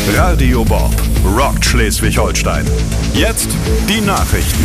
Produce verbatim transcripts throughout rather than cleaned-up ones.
Radio Bob rockt Schleswig-Holstein. Jetzt die Nachrichten.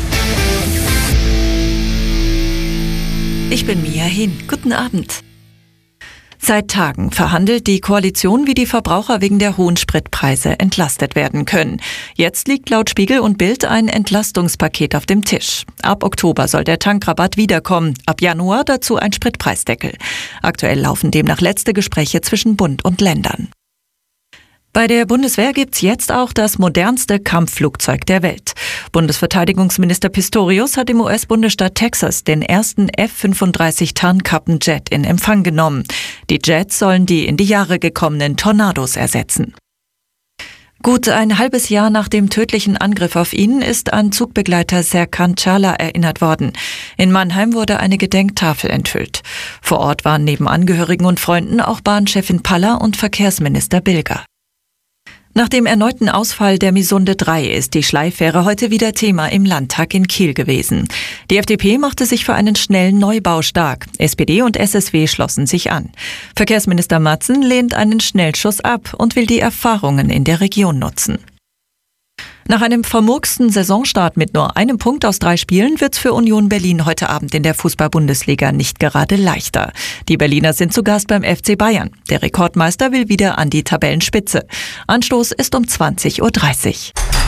Ich bin Mia Hin. Guten Abend. Seit Tagen verhandelt die Koalition, wie die Verbraucher wegen der hohen Spritpreise entlastet werden können. Jetzt liegt laut Spiegel und Bild ein Entlastungspaket auf dem Tisch. Ab Oktober soll der Tankrabatt wiederkommen, ab Januar dazu ein Spritpreisdeckel. Aktuell laufen demnach letzte Gespräche zwischen Bund und Ländern. Bei der Bundeswehr gibt's jetzt auch das modernste Kampfflugzeug der Welt. Bundesverteidigungsminister Pistorius hat im U S-Bundesstaat Texas den ersten F fünfunddreißig Tarnkappenjet in Empfang genommen. Die Jets sollen die in die Jahre gekommenen Tornados ersetzen. Gut ein halbes Jahr nach dem tödlichen Angriff auf ihn ist an Zugbegleiter Serkan Çağlar erinnert worden. In Mannheim wurde eine Gedenktafel enthüllt. Vor Ort waren neben Angehörigen und Freunden auch Bahnchefin Paller und Verkehrsminister Bilger. Nach dem erneuten Ausfall der Misunde drei ist die Schleifähre heute wieder Thema im Landtag in Kiel gewesen. Die F D P machte sich für einen schnellen Neubau stark. S P D und S S W schlossen sich an. Verkehrsminister Matzen lehnt einen Schnellschuss ab und will die Erfahrungen in der Region nutzen. Nach einem vermurksten Saisonstart mit nur einem Punkt aus drei Spielen wird's für Union Berlin heute Abend in der Fußball-Bundesliga nicht gerade leichter. Die Berliner sind zu Gast beim F C Bayern. Der Rekordmeister will wieder an die Tabellenspitze. Anstoß ist um zwanzig Uhr dreißig.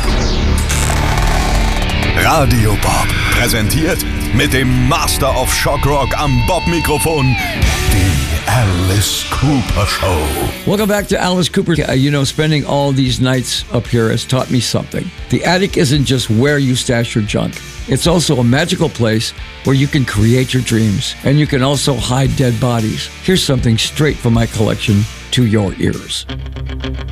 Radio Bob präsentiert mit dem Master of Shock Rock am Bob-Mikrofon die Alice Cooper Show. Welcome back to Alice Cooper. Uh, you know, spending all these nights up here has taught me something. The attic isn't just where you stash your junk. It's also a magical place where you can create your dreams. And you can also hide dead bodies. Here's something straight from my collection to your ears.